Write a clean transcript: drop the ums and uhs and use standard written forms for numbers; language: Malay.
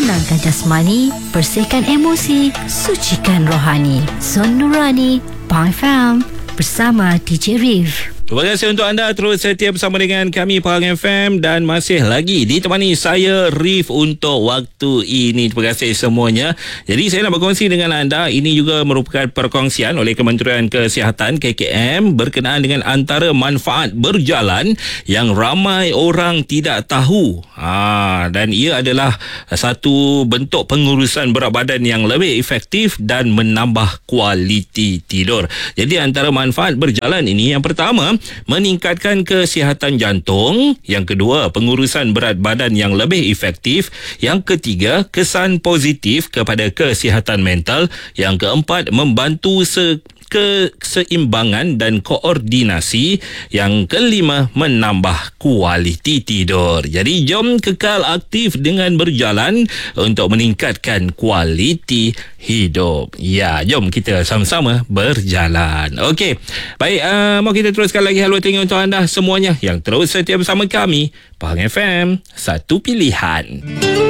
tenangkan jasmani, bersihkan emosi, sucikan rohani. Zon Nurani, Pang FM, bersama DJ Rif. Terima kasih untuk anda terus setia bersama dengan kami Pahang FM dan masih lagi ditemani saya Rif untuk waktu ini. Terima kasih semuanya. Jadi saya nak berkongsi dengan anda, ini juga merupakan perkongsian oleh Kementerian Kesihatan KKM berkenaan dengan antara manfaat berjalan yang ramai orang tidak tahu. Dan ia adalah satu bentuk pengurusan berat badan yang lebih efektif dan menambah kualiti tidur. Jadi antara manfaat berjalan ini, yang pertama, meningkatkan kesihatan jantung. Yang kedua, pengurusan berat badan yang lebih efektif. Yang ketiga, kesan positif kepada kesihatan mental. Yang keempat, membantu keseimbangan dan koordinasi. Yang kelima, menambah kualiti tidur. Jadi jom kekal aktif dengan berjalan untuk meningkatkan kualiti hidup. Ya, jom kita sama-sama berjalan. Okey, baik, mau kita teruskan lagi haluan telinga untuk anda semuanya yang terus setia bersama kami. Pahang FM, satu pilihan.